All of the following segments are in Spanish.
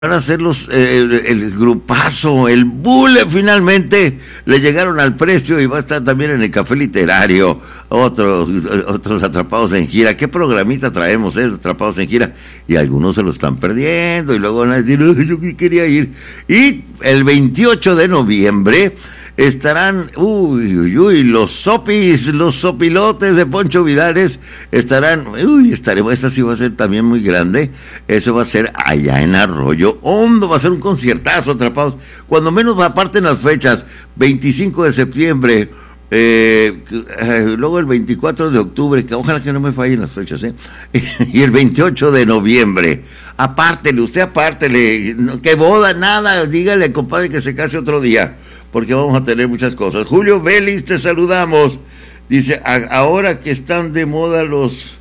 Van a hacer el grupazo, el Bule, finalmente le llegaron al precio y va a estar también en el Café Literario. Otros atrapados en gira. ¿Qué programita traemos, atrapados en gira? Y algunos se lo están perdiendo y luego van a decir, yo quería ir. Y el 28 de noviembre estarán, los sopis, los sopilotes de Poncho Vidares estarán, estaremos, esta sí va a ser también muy grande, eso va a ser allá en Arroyo Hondo, va a ser un conciertazo, atrapados, cuando menos aparten las fechas, 25 de septiembre, luego el 24 de octubre, que ojalá que no me fallen las fechas, y el 28 de noviembre, usted apártele, que boda, nada, dígale, compadre, que se case otro día, porque vamos a tener muchas cosas. Julio Vélez, te saludamos. Dice, ahora que están de moda los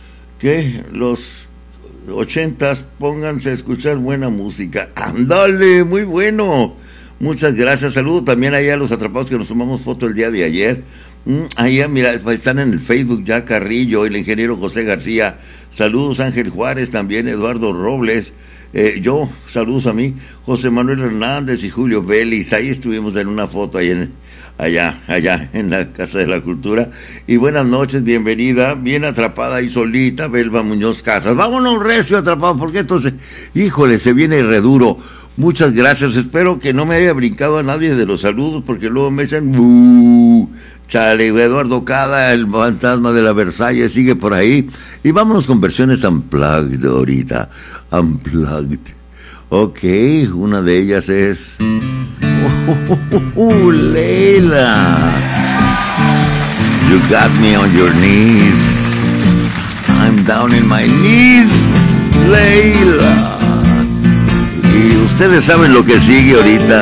80s, pónganse a escuchar buena música. Ándale, muy bueno. Muchas gracias. Saludo también allá a los atrapados que nos tomamos foto el día de ayer. Allá, mira, están en el Facebook ya Carrillo, el ingeniero José García. Saludos Ángel Juárez, también Eduardo Robles. Saludos a mí, José Manuel Hernández y Julio Vélez. Ahí estuvimos en una foto allá en la Casa de la Cultura. Y buenas noches, bienvenida, bien atrapada y solita, Belva Muñoz Casas. Vámonos recio atrapado, porque entonces, híjole, se viene reduro. Muchas gracias, espero que no me haya brincado a nadie de los saludos, porque luego me echan chale. Eduardo Cada, el fantasma de la Versalles, sigue por ahí. Y vámonos con versiones unplugged ahorita. Unplugged. Ok, una de ellas es Leila. You got me on your knees. I'm down in my knees, Leila. Y ustedes saben lo que sigue ahorita.